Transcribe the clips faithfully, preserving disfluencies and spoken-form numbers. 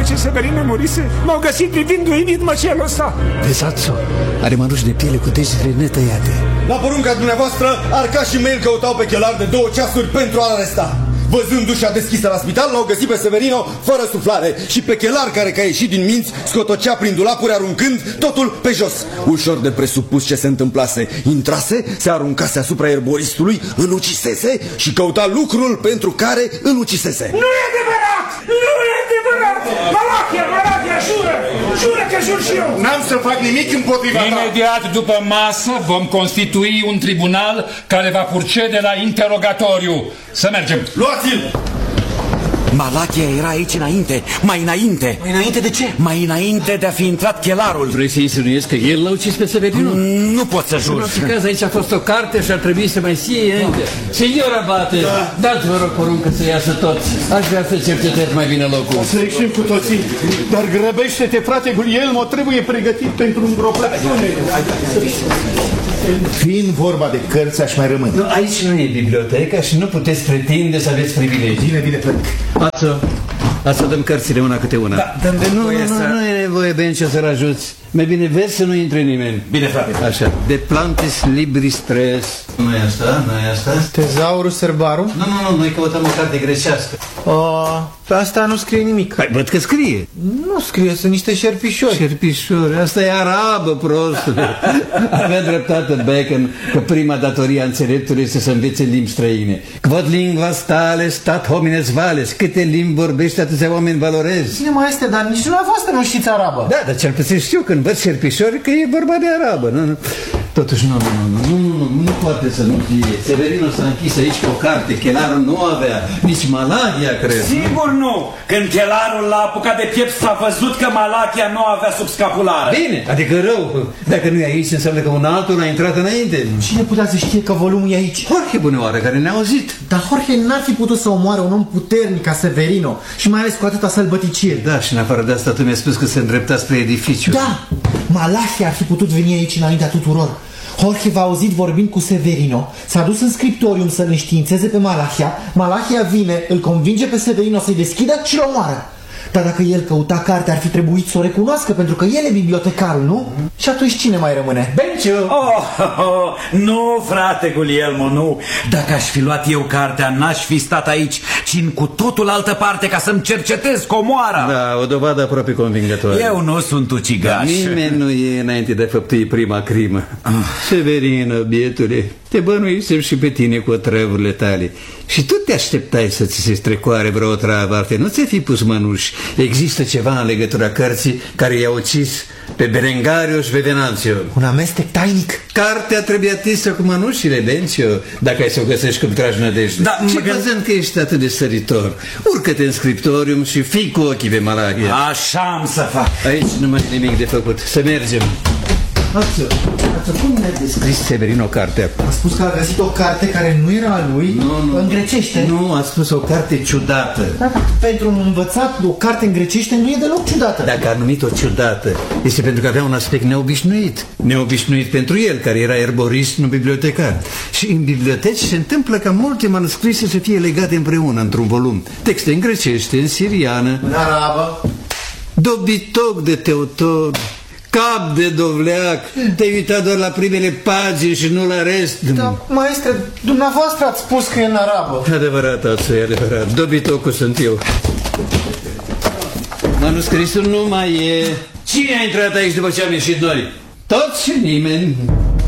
ce Severino murise? M-au găsit privindu-i în măcelul ăsta. Pesazzo are mănuși de piele cu degetele netăiate. La porunca dumneavoastră, Arcaș și Mail căutau pe Chelar de două ceasuri pentru a-l aresta. Văzând ușa deschisă la spital, l-au găsit pe Severino fără suflare și pe Chelar, care ca ieșit din minți, scotocea prin dulapuri aruncând totul pe jos. Ușor de presupus ce se întâmplase. Intrase, se aruncase asupra erboristului, îl ucisese și căuta lucrul pentru care îl ucisese. Nu e adevărat! Nu e adevărat! Malachia, Malachia, jură! Jură că jur și eu! N-am să fac nimic împotriva ta! Imediat după masă vom constitui un tribunal care va procede la interogatoriu. Să mergem! Luați-l! Malachia era aici înainte, mai înainte. Mai înainte de ce? Mai înainte de a fi intrat Chelarul. Vrei să insinuezi că el l-a ucis pe Severino? Nu pot să jur. În orice caz, aici a fost o carte și ar trebui să mai fie înainte. Signor Abate, da. Dați vă rog poruncă să iasă toți. Aș vrea să cercetez mai bine locul. Să ieșim cu toții. Dar grăbește-te, frate Guglielmo, trebuie pregătit pentru îngropăciune. Fiind vorba de cărți, aș mai rămâne. Nu, aici nu e biblioteca și nu puteți pretinde să aveți privilegii. Bine, bine, plec. Ață, să dăm cărțile una câte una. Da, dăm nu, nu, să... nu, nu e nevoie, Bencio, să-l ajuți. Mai bine vezi să nu intre nimeni. Bine, frate. Așa, de plantis libris tres. Nu e asta, nu e asta. Tezaurus Serbarum? Nu, nu, nu, noi căutăm o carte grecească. Uh, pe asta nu scrie nimic. Păi, văd că scrie. Nu scrie, sunt niște șerpișori. Șerpișori, asta e arabă, prostule. Avea dreptate Bacon că prima datorie a înțeleptului este să învețe limbi străine. Quod linguas tales stat homines vales. Câte limbi vorbește atâția oameni valorezi. Cine mai este, dar nici dumneavoastră nu știți arabă. Da, dar cel puțin știu când văd șerpișori că e vorba de arabă. Nu, nu. Totuși, nu, nu, nu, nu, nu, nu, nu poate să nu fie. Severino s-a închis aici cu o carte, Chelarul nu avea, nici Malachia, cred. Sigur nu! Când Chelarul l-a apucat de piept, s-a văzut că Malachia nu avea sub scapulară. Bine, adică rău. Dacă nu e aici, înseamnă că un altul a intrat înainte. Cine putea să știe că volumul e aici? Jorge Bunăoară, care ne-a auzit. Dar Jorge n-ar fi putut să omoare un om puternic ca Severino și mai ales cu atâta sălbăticie. Da, și în afară de asta tu mi-ai spus că se îndrepta spre edificiu. Da, Malachia ar fi putut veni aici înaintea tuturor. Jorge v-a auzit vorbind cu Severino, s-a dus în scriptorium să-l înștiințeze pe Malachia, Malachia vine, îl convinge pe Severino să-i deschidă și-l omoară. Dar dacă el căuta carte, ar fi trebuit să o recunoască, pentru că el e bibliotecarul, nu? Mm. Și atunci cine mai rămâne? Bencio! Oh, oh, oh, nu, frate Guglielmo, nu. Dacă aș fi luat eu cartea, n-aș fi stat aici, ci în cu totul altă parte ca să-mi cercetez comoara. Da, o dovadă aproape convingătoare. Eu nu sunt ucigaș. Nimeni nu e înainte de a făptui prima crimă. Ah. Severino, bietule, te bănuisem și pe tine cu otrăvurile tale. Și tu te așteptai să ți se strecoare vreo otravă, arte. Nu ți-ai fi pus mănuși. Există ceva în legătura cărții care i-a ucis pe Berengario și pe Venanțio. Un amestec tainic. Cartea trebuie atinsă cu mănușile, Bencio, dacă ai să o găsești cum tragi nădejde. Da, și văzând că ești atât de săritor, urcă-te în scriptorium și fii cu ochii pe Malachia. Așa am să fac. Aici nu mai e nimic de făcut. Să mergem. Ață, ață, cum ne-a descris Severino cartea? A spus că a găsit o carte care nu era a lui, nu, nu, în grecește. Nu, a spus o carte ciudată. Da, pentru un învățat, o carte în grecește nu e deloc ciudată. Dacă a numit-o ciudată, este pentru că avea un aspect neobișnuit. Neobișnuit pentru el, care era erborist, nu bibliotecar. Și în biblioteci se întâmplă ca multe manuscrise să fie legate împreună într-un volum. Texte în grecește, în siriană, în arabă, dobitoc de Teotor, cap de dovleac. Te-ai uitat doar la primele pagini și nu la rest. Da, maestre, dumneavoastră ați spus că e în arabă. Adevărat, ață, e adevărat. Dobitocul sunt eu. Manuscrisul nu mai e. Cine a intrat aici după ce am ieșit noi? Toți și nimeni.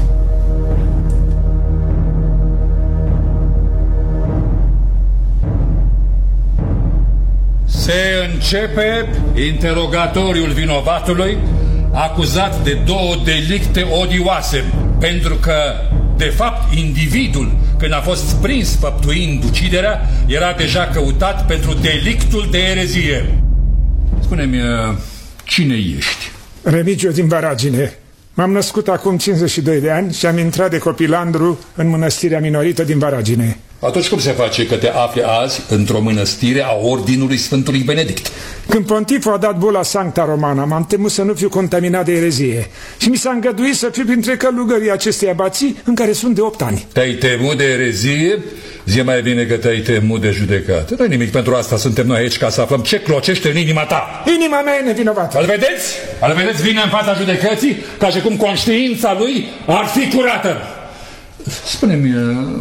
Se începe interogatoriul vinovatului, acuzat de două delicte odioase, pentru că, de fapt, individul, când a fost prins făptuind uciderea, era deja căutat pentru delictul de erezie. Spune-mi, cine ești? Remigio din Varagine. M-am născut acum cincizeci și doi de ani și am intrat de copilandru în mănăstirea minorită din Varagine. Atunci cum se face că te afli azi într-o mănăstire a Ordinului Sfântului Benedict? Când pontiful a dat bula Sancta Romana, m-am temut să nu fiu contaminat de erezie și mi s-a îngăduit să fiu printre călugării acestei abații în care sunt de opt ani. Te-ai temut de erezie Zi mai bine că te-ai temut de judecată. Nu-i nimic, pentru asta suntem noi aici, ca să aflăm ce clocește în inima ta. Inima mea e nevinovată. Îl vedeți? Îl vedeți? Vine în fața judecății ca și cum conștiința lui ar fi curată. Spune-mi,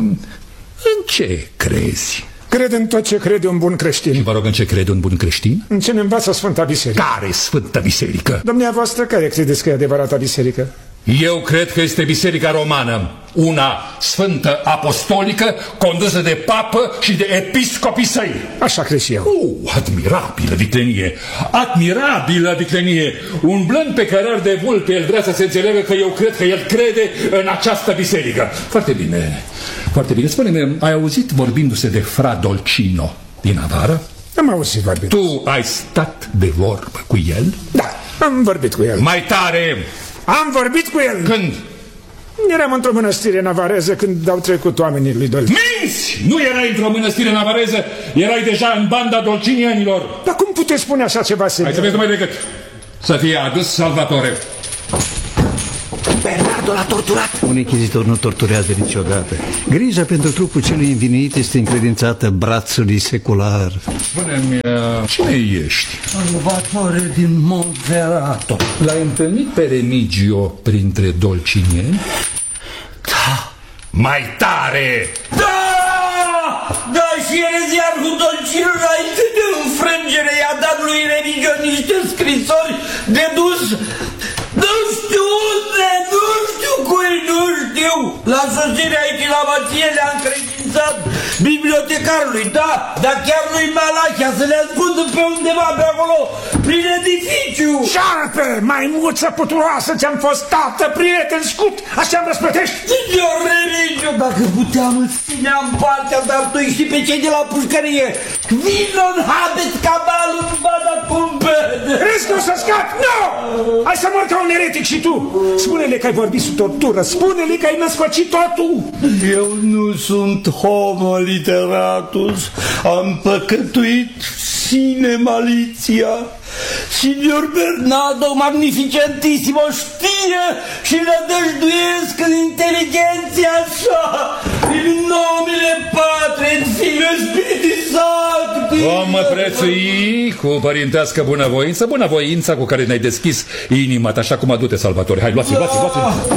în ce crezi? Cred în tot ce crede un bun creștin. Și vă rog, în ce crede un bun creștin? În ce ne învață Sfânta Biserică. Care Sfânta Biserică? Dumneavoastră, care credeți că e adevărata biserică? Eu cred că este Biserica Romană, una sfântă apostolică, condusă de papă și de episcopii săi. Așa cred și eu. Uh, admirabilă viclenie, admirabilă viclenie. Un blând pe cărări de vulpe, el vrea să se înțeleagă că eu cred că el crede în această biserică. Foarte bine, foarte bine. Spune-mi, ai auzit vorbindu-se de Fra Dolcino din Navarra? Am auzit vorbit. Tu ai stat de vorbă cu el? Da, am vorbit cu el. Mai tare! Am vorbit cu el. Când? Eram într-o mănăstire navareză când au trecut oamenii lui Dolcino. Minți! Nu erai într-o mănăstire navareză, erai deja în banda dolcinienilor. Dar cum puteți spune așa ceva, Hai să vezi numai decât să fie adus Salvatore. Bernardo l-a torturat. Un inchizitor nu torturează niciodată. Grija pentru trupul celui învinuit este încredințată brațului secular. Spune-mi, cine ești? Salvatore din Monferrato. L-ai întâlnit pe Remigio printre dolcinieni? Da. Mai tare! Da! Da, și ereziar cu Dolcino înainte de înfrângere i-a dat lui Remigio niște scrisori de dus. Nu știu unde, nu știu cui, nu știu. La sosirea aici la Mație le-a încredințat bibliotecarului, da, dar chiar lui Malachia să le ascundă pe undeva pe acolo, prin edificiu. Șarpe, maimuță puturoasă, ți-am fost tată, prieten scut, așa îmi răsplătești? Eu, Remigio, dacă puteam îți țineam partea, dar tu știi pe cei de la pușcărie. Vinon habet cabalul vada cumpede. Crezi că o să scap? Nu! Hai să mor ca un eretic și tu! Spune-le că ai vorbit sub tortură, spune-le că ai născocit totul! Eu nu sunt homo literatus, am păcătuit sine maliția. Signor Bernardo Magnificentissimo știe și nădăjduiesc în inteligenția sa, în numele Patrii, Fiului Spiritus Sancti. Vom prețui cu părintească bunăvoință, bunăvoința cu care ne-ai deschis inima ta, așa cum adu-te, Salvatore. Hai, luați-l, luați-l, luați-l.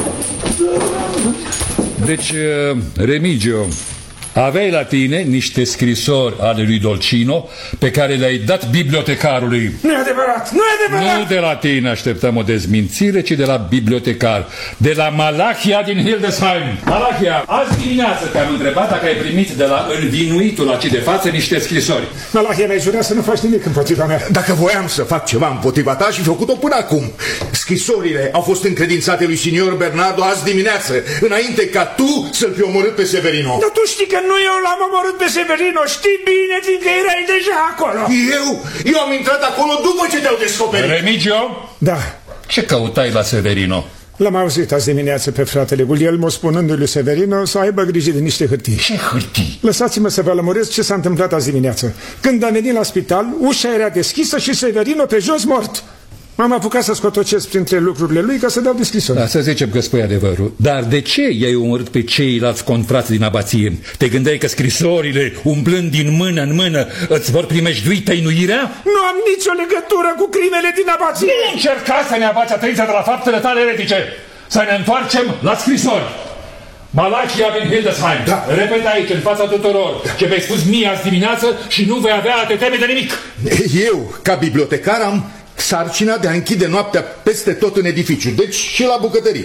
Deci, Remigio, aveai la tine niște scrisori ale lui Dolcino pe care le-ai dat bibliotecarului. Nu e adevărat, nu e adevărat! Nu de la tine așteptăm o dezmințire, ci de la bibliotecar, de la Malachia din Hildesheim. Malachia, azi dimineață te-am întrebat dacă ai primit de la învinuitul aci de față niște scrisori. Malachia, mi-ai jurat să nu faci nimic împotriva mea. Dacă voiam să fac ceva împotriva ta și făcut-o până acum. Scrisorile au fost încredințate lui signor Bernardo azi dimineață, înainte ca tu să-l fi omorât pe Severino. Dar tu știi că nu eu l-am omorât pe Severino, știi bine, fiindcă erai deja acolo. Eu? Eu am intrat acolo după ce te-au descoperit. Remigio? Da. Ce căutai la Severino? L-am auzit azi dimineață pe fratele Guglielmo spunându-i lui Severino să aibă grijă de niște hârtii. Ce hârtii? Lăsați-mă să vă lămuresc ce s-a întâmplat azi dimineață. Când am venit la spital, ușa era deschisă și Severino pe jos mort. M-am apucat să scotocesc printre lucrurile lui ca să dau descrisori. Da, să zicem că spui adevărul. Dar de ce i-ai omorât pe ceilalți confrați din abație? Te gândeai că scrisorile, umblând din mână în mână, îți vor primejdui tăinuirea? Nu am nicio legătură cu crimele din abație. Nu încerca să ne abați atenția de la faptele tale eretice. Să ne întoarcem la scrisori. Malachia din Hildesheim. Da. Repet aici, în fața tuturor, ce mi-ai spus mie azi dimineață și nu vei avea a te teme de nimic. Eu, ca bibliotecar, am sarcina de a închide noaptea peste tot în edificiu, deci și la bucătărie.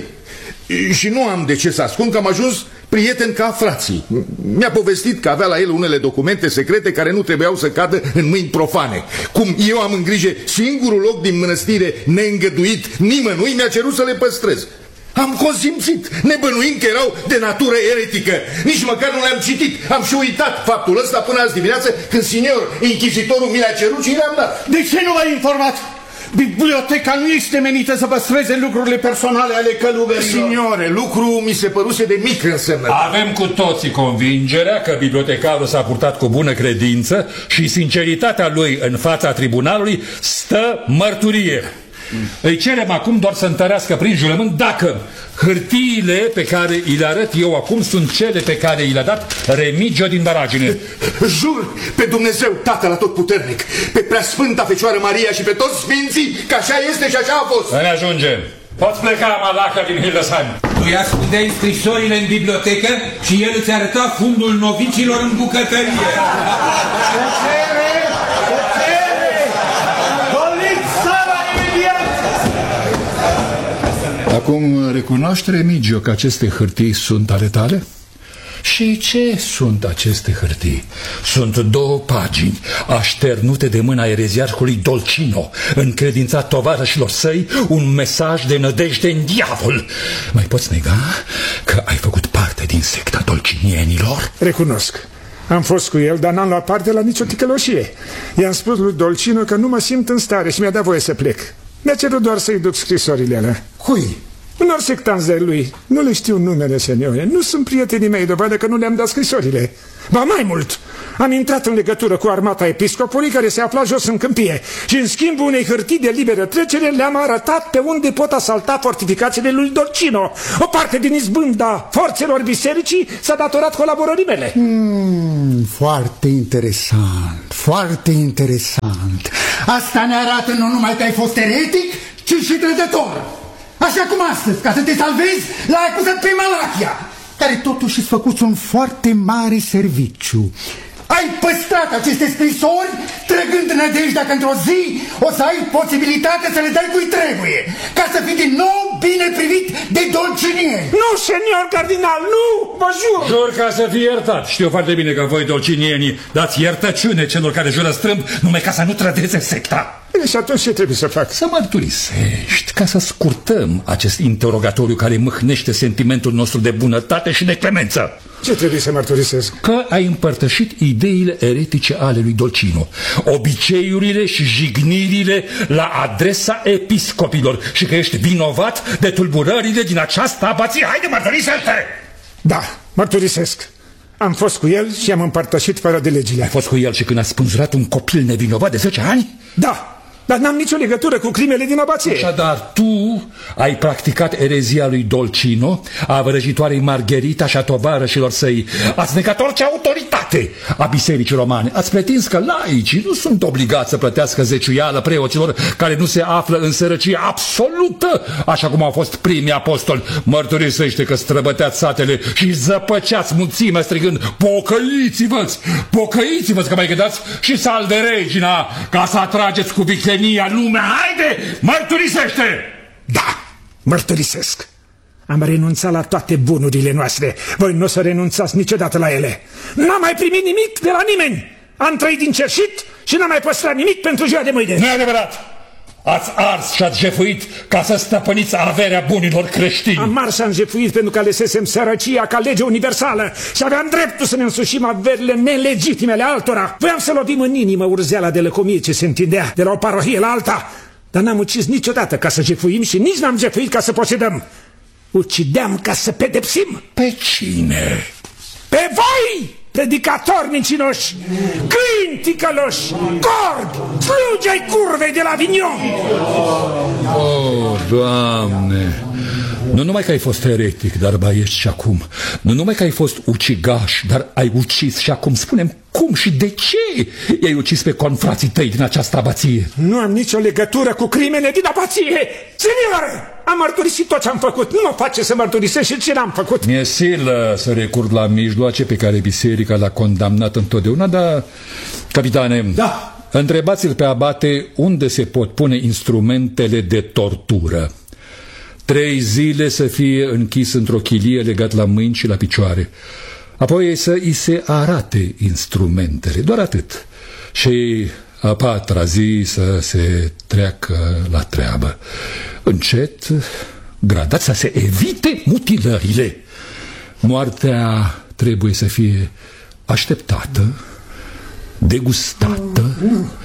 Și nu am de ce să ascund că am ajuns prieten ca frații. Mi-a povestit că avea la el unele documente secrete care nu trebuiau să cadă în mâini profane. Cum eu am în grijă singurul loc din mănăstire neîngăduit nimănui, mi-a cerut să le păstrez. Am consimțit, nebănuind că erau de natură eretică. Nici măcar nu le-am citit. Am și uitat faptul ăsta până azi dimineață, când senior inchizitorul mi le-a cerut și le-am dat. De ce nu l-ai informat? Biblioteca nu este menită să păstreze lucrurile personale ale călugărilor. Signore, lucru mi se păruse de mic însemnătate. Avem cu toții convingerea că bibliotecarul s-a purtat cu bună credință și sinceritatea lui în fața tribunalului stă mărturie. Îi cerem acum doar să întărească prin jurământ dacă hârtiile pe care îi le arăt eu acum sunt cele pe care i le-a dat Remigio din Baragine. Jur pe Dumnezeu, Tatăl Atotputernic, pe Preasfânta Fecioară Maria și pe toți sfinții, că așa este și așa a fost. Să ne ajunge. Poți pleca, Malaca din Hildesheim. Tu îi ascundeai scrisorile în bibliotecă și el îți arăta fundul novicilor în bucătărie. Acum recunoaște, Remigio, că aceste hârtii sunt ale tale? Și ce sunt aceste hârtii? Sunt două pagini așternute de mâna ereziarhului Dolcino, încredințat tovarășilor săi un mesaj de nădejde în diavol. Mai poți nega că ai făcut parte din secta dolcinienilor? Recunosc. Am fost cu el, dar n-am luat parte la nicio ticăloșie. I-am spus lui Dolcino că nu mă simt în stare și mi-a dat voie să plec. Mi-a cerut doar să-i duc scrisorile alea. Cui? Unor sectanți de lui. Nu le știu numele, seniore. Nu sunt prietenii mei, dovadă că nu le-am dat scrisorile. Ba mai mult, am intrat în legătură cu armata episcopului care se afla jos în câmpie și în schimbul unei hârtii de liberă trecere le-am arătat pe unde pot asalta fortificațiile lui Dolcino. O parte din izbânda forțelor bisericii s-a datorat colaborării mele. Hmm, foarte interesant, foarte interesant. Asta ne arată nu numai că ai fost eretic, ci și trădător. Așa cum astăzi, ca să te salvezi, l-a acuzat pe Malachia, care totuși îți făcuți un foarte mare serviciu. Ai păstrat aceste scrisori, trăgând nădejdea că într-o zi o să ai posibilitatea să le dai cui trebuie, ca să fii din nou bine privit de dolcinieni. Nu, senior cardinal, nu, vă jur! Jur ca să fii iertat. Știu foarte bine că voi, dolcinienii, dați iertăciune celor care jură strâmb numai ca să nu trădeze secta. Bine, și atunci ce trebuie să fac? Să mărturisești, ca să scurtăm acest interogatoriu care mâhnește sentimentul nostru de bunătate și de clemență. Ce trebuie să mărturisesc? Că ai împărtășit ideile eretice ale lui Dolcino, obiceiurile și jignirile la adresa episcopilor și că ești vinovat de tulburările din această abație. Haide, mărturisește! Da, mărturisesc. Am fost cu el și am împărtășit fără de legile. Ai fost cu el și când a spânzurat un copil nevinovat de zece ani? Da, dar n-am nicio legătură cu crimele din abație. Așadar, tu ai practicat erezia lui Dolcino, a vrăjitoarei Margherita și a tovarășilor săi. Ați negat orice autoritate a bisericii romane. Ați pretins că laicii nu sunt obligați să plătească zeciuială preoților care nu se află în sărăcie absolută, așa cum au fost primii apostoli. Mărturisește că străbăteați satele și zăpăceați mulțimea strigând: pocăiți-vă-ți, pocăiți-vă-ți, că mai gândați și salve regina ca să atrageți cu viclenia lumea. Haide, mărturisește! Da, mărturisesc. Am renunțat la toate bunurile noastre. Voi nu o să renunțați niciodată la ele. N-am mai primit nimic de la nimeni. Am trăit din cerșit și n-am mai păstrat nimic pentru ziua de mâine. Nu e adevărat! Ați ars și ați jefuit ca să stăpâniți averea bunilor creștini. Am ars și am jefuit pentru că alesesem sărăcia ca lege universală și aveam dreptul să ne însușim averile nelegitime ale altora. Voiam să lovim în inimă urzeala de lăcomie ce se întindea de la o parohie la alta, dar n-am ucis niciodată ca să jefuim și nici n-am jefuit ca să posedăm. Ucideam ca să pedepsim. Pe cine? Pe voi, predicatori mincinoși, câini ticăloși, corbi, slugi ai curvei de la Avignon. Oh, Doamne! Nu numai că ai fost eretic, dar mai ești și acum. Nu numai că ai fost ucigaș, dar ai ucis și acum. Spune-mi cum și de ce i-ai ucis pe confrații tăi din această abație? Nu am nicio legătură cu crimele din abație. Seniore, am mărturisit tot ce am făcut. Nu mă face să mărturisesc și ce n-am făcut. Mi-e silă să recurg la mijloace pe care biserica l-a condamnat întotdeauna, dar, capitane, da. Întrebați-l pe abate unde se pot pune instrumentele de tortură. Trei zile să fie închis într-o chilie legat la mâini și la picioare. Apoi să îi se arate instrumentele, doar atât. Și a patra zi să se treacă la treabă. Încet, gradat, să se evite mutilările. Moartea trebuie să fie așteptată, degustată,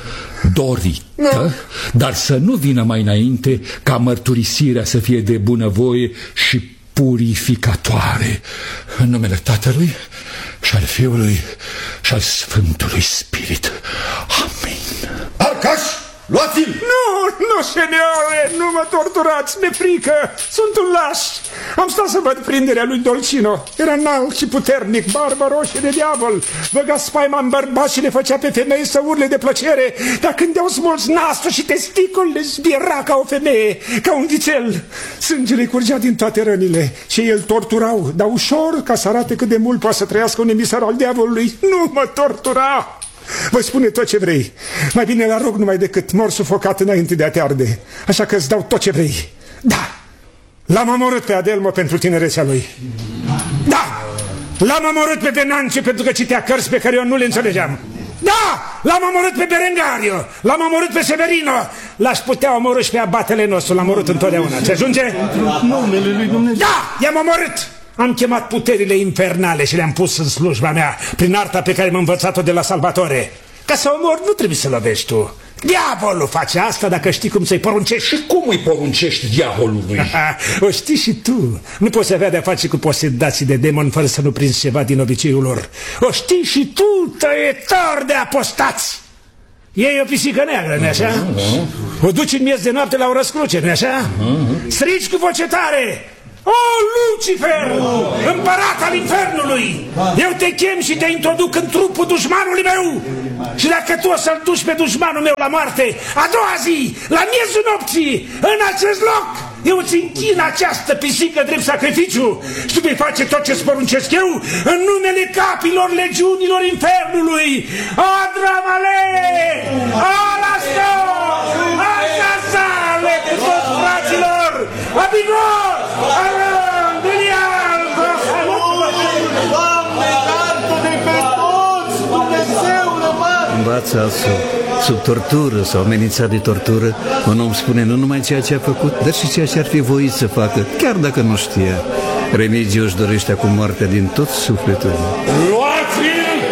dorită, dar să nu vină mai înainte ca mărturisirea să fie de bunăvoie și purificatoare. În numele Tatălui și al Fiului și al Sfântului Spirit. Amin. Arcaș, Luați-l! Nu, nu, seniore, nu mă torturați, mi-e frică, sunt un laș. Am stat să văd prinderea lui Dolcino. Era înalt și puternic, barbă roșie de diavol. Băga spaima în bărbați și le făcea pe femei să urle de plăcere. Dar când i-au smuls nasul și testicul, le zbiera ca o femeie, ca un vițel. Sângele curgea din toate rănile și ei îl torturau, dar ușor, ca să arate cât de mult poate să trăiască un emisar al diavolului. Nu mă tortura! Voi spune tot ce vrei. Mai bine la rog numai decât mor sufocat înainte de a te arde. Așa că îți dau tot ce vrei. Da, l-am omorât pe Adelmo pentru tinerețea lui. Da, l-am omorât pe Venancio pentru că citea cărți pe care eu nu le înțelegeam. Da, l-am omorât pe Berengario, l-am omorât pe Severino. L-aș putea omorâ și pe abatele nostru. L-am omorât întotdeauna. Ce ajunge? Numele lui Dumnezeu. Da, i-am omorât. Am chemat puterile infernale și le-am pus în slujba mea prin arta pe care m-am învățat-o de la Salvatore. Ca să omor nu trebuie să lovești tu. Diavolul face asta dacă știi cum să-i poruncești. Și cum îi poruncești diavolului? O știi și tu. Nu poți avea de-a face cu posedații de demon fără să nu prinzi ceva din obiceiul lor. O știi și tu, tăietor de apostați. Ei o pisică neagră, nu-i așa? O duci în miez de noapte la o răscruce, nu-i așa? Strigi cu voce tare: O, Lucifer, împărat al infernului, eu te chem și te introduc în trupul dușmanului meu. Și dacă tu o să-l duci pe dușmanul meu la moarte, a doua zi, la miezul nopții, în acest loc, eu îți închin această pisică drept sacrificiu și tu vei face tot ce-ți poruncesc eu în numele capilor legiunilor infernului. Adramale, Alasto, Asasale, cu toți fraților, Abigor, Aran, Delial, Doamne, iartă-ne pe toți, Dumnezeule mare! Învață alții. Sub tortură sau amenințat de tortură, un om spune nu numai ceea ce a făcut, dar și ceea ce ar fi voit să facă, chiar dacă nu știa. Remigio își dorește acum moartea din tot sufletul. Luați-l!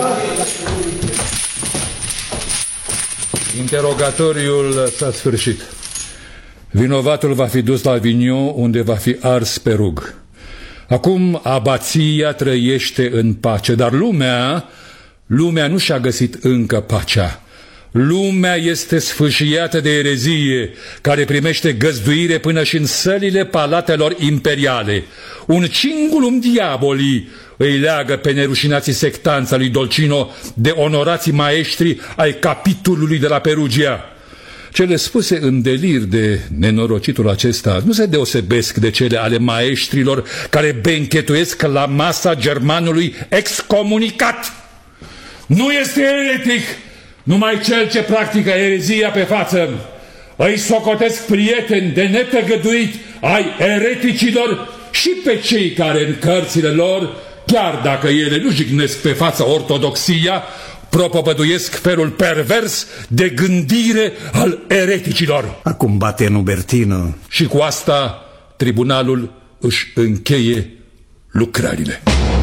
Interogatoriul s-a sfârșit. Vinovatul va fi dus la Avignon, unde va fi ars pe rug. Acum abația trăiește în pace, dar lumea, lumea nu și-a găsit încă pacea. Lumea este sfâșiată de erezie, care primește găzduire până și în sălile palatelor imperiale. Un cingulum diabolii îi leagă pe nerușinații sectanți al lui Dolcino de onorații maestri ai capitolului de la Perugia. Cele spuse în delir de nenorocitul acesta nu se deosebesc de cele ale maestrilor care benchetuiesc la masa germanului excomunicat. Nu este eretic numai cel ce practică erezia pe față. Îi socotesc prieteni de netăgăduit ai ereticilor și pe cei care în cărțile lor, chiar dacă ele nu jignesc pe față ortodoxia, propovăduiesc felul pervers de gândire al ereticilor. Acum bate în Ubertino. Și cu asta tribunalul își încheie lucrările.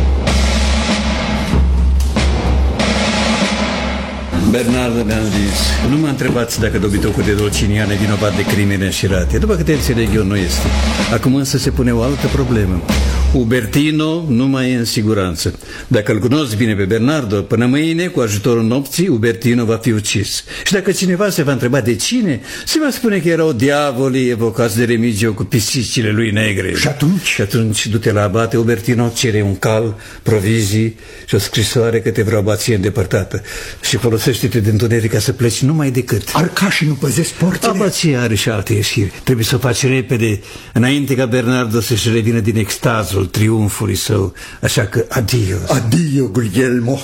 Bernardo mi-am zis, nu mă întrebați dacă dobitocul de Dolcinian e vinovat de crime neînșirate. După câte înțeleg eu, nu este. Acum însă se pune o altă problemă. Ubertino nu mai e în siguranță. Dacă îl cunosc bine pe Bernardo, până mâine, cu ajutorul nopții, Ubertino va fi ucis. Și dacă cineva se va întreba de cine, se va spune că erau diavolii evocați de Remigio cu pisicile lui negre. Și atunci? Și atunci du-te la abate, Ubertino, cere un cal, provizii și o scrisoare către vreo abație îndepărtată. Și folosește-te de întuneric ca să pleci numai decât. Arcașii nu păzesc porțile? Abația are și alte ieșiri. Trebuie să o faci repede, înainte ca Bernardo să-și revină din extazul triumfului său. Așa că adio. Adio, Guglielmo.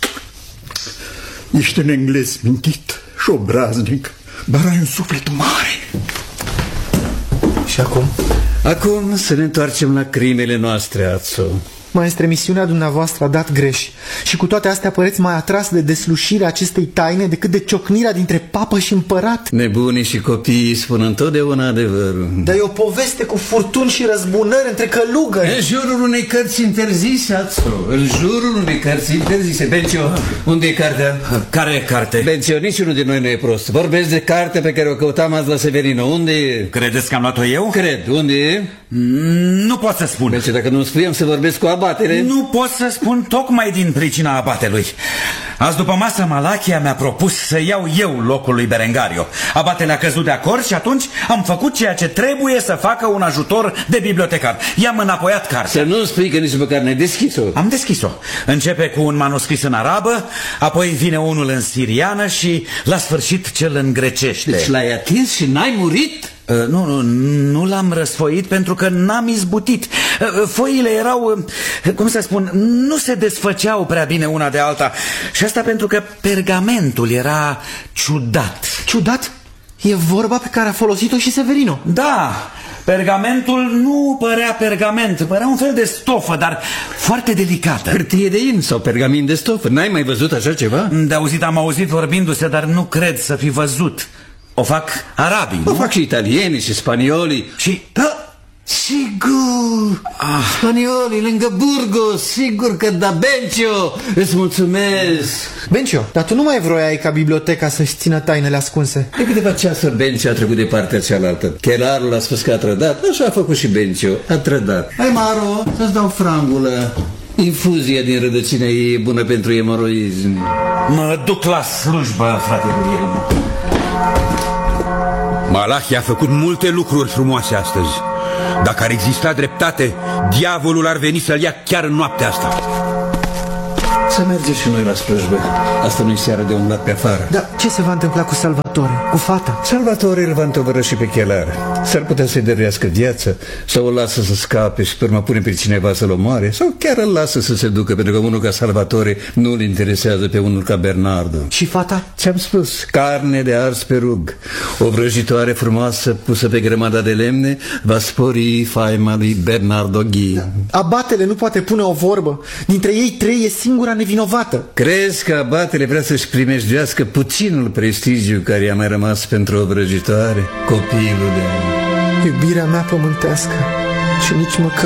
Ești un englez mintit și obraznic, dar ai un suflet mare. Și acum? Acum să ne întoarcem la crimele noastre, Azzo. Maestre, misiunea dumneavoastră a dat greș și cu toate astea păreți mai atras de deslușirea acestei taine decât de ciocnirea dintre papă și împărat. Nebunii și copiii spun întotdeauna adevărul. Dar e o poveste cu furtuni și răzbunări între călugări. În jurul unei cărți interzise, Azzo. În jurul unei cărți interzise. Bencio, unde e cartea? Care e carte? Bencio, niciunul de noi nu e prost. Vorbesc de cartea pe care o căutam azi la Severino. Unde e? Credeți că am luat-o eu? Cred. Unde e? Nu pot să spun. Bencio, dacă nu-mi spui, am să vorbesc cu abatele. Nu pot să spun tocmai din pricina abatelui. Azi după masă Malachia mi-a propus să iau eu locul lui Berengario. Abatele a căzut de acord și atunci am făcut ceea ce trebuie să facă un ajutor de bibliotecar. I-am înapoiat cartea. Să nu spui că nici măcar n-ai deschis-o. Am deschis-o. Începe cu un manuscris în arabă, apoi vine unul în siriană și la sfârșit cel în grecește. Deci l-ai atins și n-ai murit? Uh, nu, nu, nu l-am răsfoit pentru că n-am izbutit. Uh, foile erau, uh, cum să spun, nu se desfăceau prea bine una de alta. Și asta pentru că pergamentul era ciudat. Ciudat? E vorba pe care a folosit-o și Severino. Da, pergamentul nu părea pergament, părea un fel de stofă, dar foarte delicată. Hârtie de in sau pergamin de stofă. N-ai mai văzut așa ceva? De auzit am auzit vorbindu-se, dar nu cred să fi văzut. O fac arabii, O nu? fac și italienii și spaniolii. Și... Da, sigur! Ah. Spaniolii lângă Burgos, sigur că da, Bencio! Îți mulțumesc! Bencio, dar tu nu mai vroiai ca biblioteca să-și țină tainele ascunse? De câteva ceasuri Bencio a trecut de partea cealaltă. Chelarul a spus că a trădat, așa a făcut și Bencio, a trădat. Hai, Maro, să-ți dau frangulă. Infuzia din rădăcină e bună pentru emoroizi. Mă duc la slujbă, frate Guglielmo. Malachia a făcut multe lucruri frumoase astăzi. Dacă ar exista dreptate, diavolul ar veni să-l ia chiar în noaptea asta. Să mergem și noi la slujbă. Asta nu-i seara de umblat pe afară. Dar ce se va întâmpla cu Salvatore, cu fata? Salvatore îl va întovără și pe chelar. S-ar putea să-i dăruiască viața, sau o lasă să scape și pe urmă pune pe cineva să-l omoare, sau chiar îl lasă să se ducă, pentru că unul ca Salvatore nu îl interesează pe unul ca Bernardo. Și fata? Ți-am spus, carne de ars pe rug. O vrăjitoare frumoasă pusă pe grămada de lemne va spori faima lui Bernardo Ghi. Abatele nu poate pune o vorbă. Dintre ei trei e singura nevinovată. Crezi că abatele vrea să-și primejduiască puținul prestigiu care i-a mai rămas pentru o vrăjitoare? Copilule. Iubirea mea pământească și nici măcar